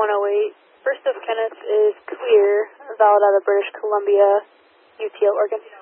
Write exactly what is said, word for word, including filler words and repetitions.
one oh eight. First of Kenneth is clear, valid out of British Columbia, U T L, Oregon.